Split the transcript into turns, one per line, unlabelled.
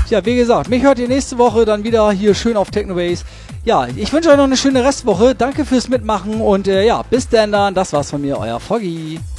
ja, wie gesagt, mich hört ihr nächste Woche dann wieder hier schön auf Technobase. Ja, ich wünsche euch noch eine schöne Restwoche. Danke fürs Mitmachen und ja, bis dann. Das war's von mir, euer Foggy.